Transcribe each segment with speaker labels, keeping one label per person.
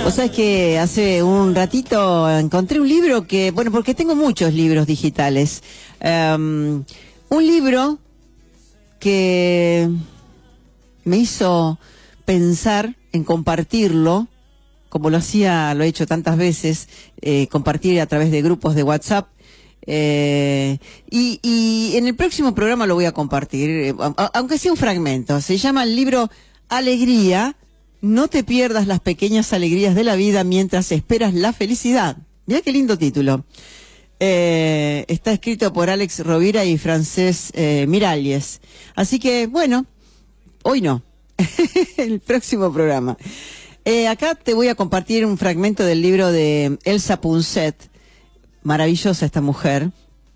Speaker 1: O sea, es que hace un ratito encontré un libro que, bueno, porque tengo muchos libros digitales. Un libro que me hizo pensar en compartirlo, como lo he hecho tantas veces, compartir a través de grupos de WhatsApp. Y en el próximo programa lo voy a compartir, aunque sea un fragmento. Se llama el libro Alegría. No te pierdas las pequeñas alegrías de la vida mientras esperas la felicidad. Mirá qué lindo título. Está escrito por Alex Rovira y Francés Miralles. Así que, bueno, hoy no. El próximo programa. Acá te voy a compartir un fragmento del libro de Elsa Punset. Maravillosa esta mujer.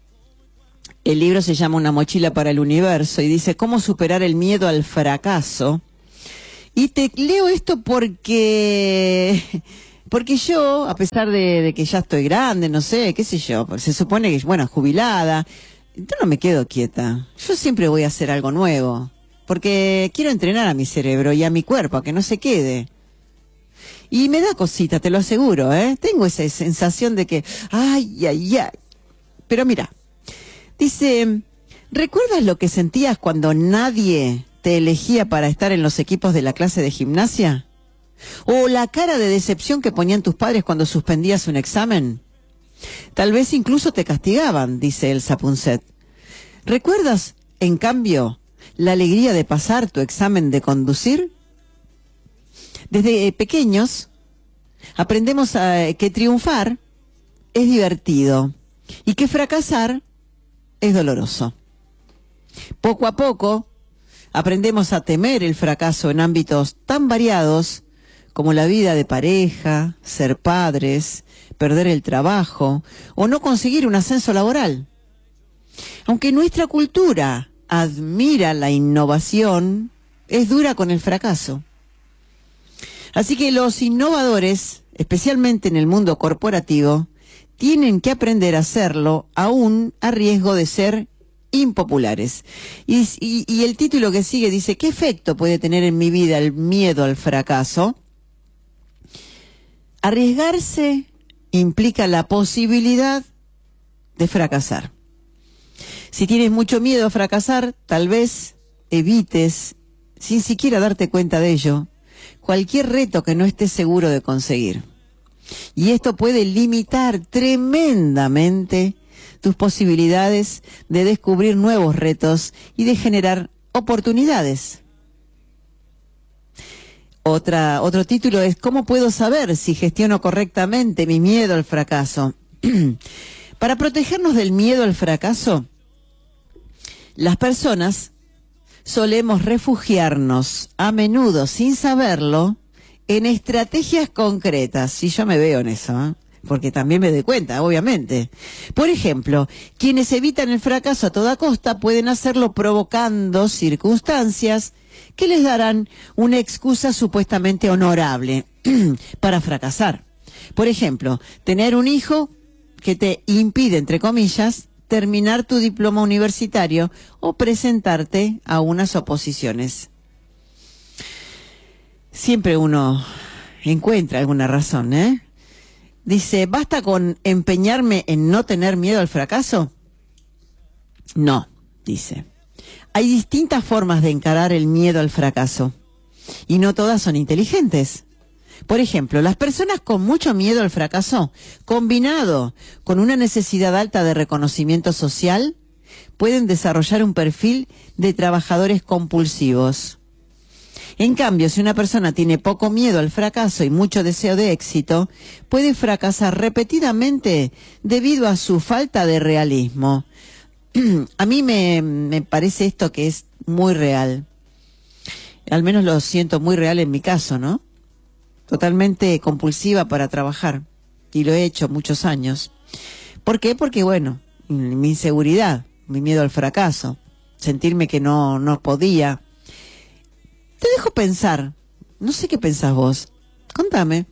Speaker 1: El libro se llama Una mochila para el universo y dice cómo superar el miedo al fracaso. Y te leo esto porque yo, a pesar de que ya estoy grande, no sé, qué sé yo, se supone que, bueno, jubilada, yo no me quedo quieta. Yo siempre voy a hacer algo nuevo, porque quiero entrenar a mi cerebro y a mi cuerpo a que no se quede. Y me da cosita, te lo aseguro, ¿eh? Tengo esa sensación de que, ay, ay, ay. Pero mira, dice, ¿recuerdas lo que sentías cuando nadie te elegía para estar en los equipos de la clase de gimnasia? ¿O la cara de decepción que ponían tus padres cuando suspendías un examen? Tal vez incluso te castigaban, dice Elsa Punset. ¿Recuerdas, en cambio, la alegría de pasar tu examen de conducir? Desde pequeños aprendemos que triunfar es divertido y que fracasar es doloroso. Poco a poco aprendemos a temer el fracaso en ámbitos tan variados como la vida de pareja, ser padres, perder el trabajo o no conseguir un ascenso laboral. Aunque nuestra cultura admira la innovación, es dura con el fracaso. Así que los innovadores, especialmente en el mundo corporativo, tienen que aprender a hacerlo aún a riesgo de ser impopulares. Y el título que sigue dice, ¿qué efecto puede tener en mi vida el miedo al fracaso? Arriesgarse implica la posibilidad de fracasar. Si tienes mucho miedo a fracasar, tal vez evites, sin siquiera darte cuenta de ello, cualquier reto que no estés seguro de conseguir. Y esto puede limitar tremendamente tus posibilidades de descubrir nuevos retos y de generar oportunidades. Otro título es ¿cómo puedo saber si gestiono correctamente mi miedo al fracaso? Para protegernos del miedo al fracaso, las personas solemos refugiarnos, a menudo sin saberlo, en estrategias concretas. Y yo me veo en eso, ¿eh? Porque también me doy cuenta, obviamente. Por ejemplo, quienes evitan el fracaso a toda costa pueden hacerlo provocando circunstancias que les darán una excusa supuestamente honorable para fracasar. Por ejemplo, tener un hijo que te impide, entre comillas, terminar tu diploma universitario o presentarte a unas oposiciones. Siempre uno encuentra alguna razón, ¿eh? Dice, ¿basta con empeñarme en no tener miedo al fracaso? No, dice. Hay distintas formas de encarar el miedo al fracaso, y no todas son inteligentes. Por ejemplo, las personas con mucho miedo al fracaso, combinado con una necesidad alta de reconocimiento social, pueden desarrollar un perfil de trabajadores compulsivos. En cambio, si una persona tiene poco miedo al fracaso y mucho deseo de éxito, puede fracasar repetidamente debido a su falta de realismo. A mí me parece esto que es muy real. Al menos lo siento muy real en mi caso, ¿no? Totalmente compulsiva para trabajar. Y lo he hecho muchos años. ¿Por qué? Porque, bueno, mi inseguridad, mi miedo al fracaso, sentirme que no podía. Te dejo pensar. No sé qué pensás vos. Contame.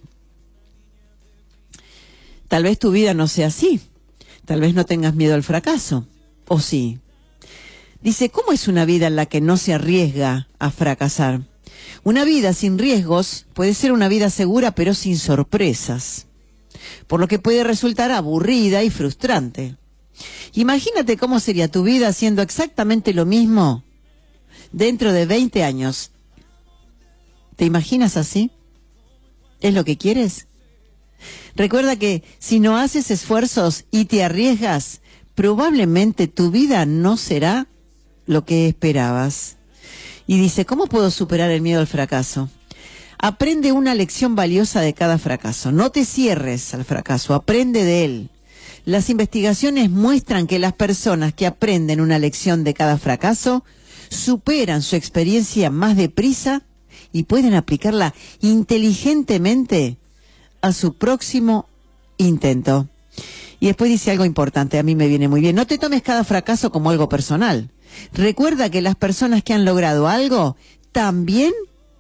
Speaker 1: Tal vez tu vida no sea así. Tal vez no tengas miedo al fracaso. ¿O sí? Dice, ¿cómo es una vida en la que no se arriesga a fracasar? Una vida sin riesgos puede ser una vida segura pero sin sorpresas, por lo que puede resultar aburrida y frustrante. Imagínate cómo sería tu vida haciendo exactamente lo mismo dentro de 20 años. ¿Te imaginas así? ¿Es lo que quieres? Recuerda que si no haces esfuerzos y te arriesgas, probablemente tu vida no será lo que esperabas. Y dice, ¿cómo puedo superar el miedo al fracaso? Aprende una lección valiosa de cada fracaso. No te cierres al fracaso, aprende de él. Las investigaciones muestran que las personas que aprenden una lección de cada fracaso superan su experiencia más deprisa y pueden aplicarla inteligentemente a su próximo intento. Y después dice algo importante, a mí me viene muy bien. No te tomes cada fracaso como algo personal. Recuerda que las personas que han logrado algo también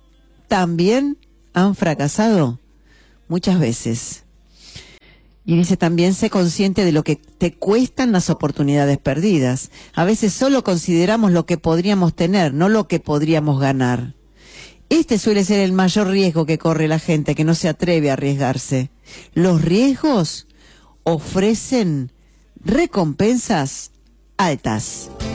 Speaker 1: han fracasado muchas veces. Y dice también, sé consciente de lo que te cuestan las oportunidades perdidas. A veces solo consideramos lo que podríamos tener, no lo que podríamos ganar. Este suele ser el mayor riesgo que corre la gente que no se atreve a arriesgarse. Los riesgos ofrecen recompensas altas.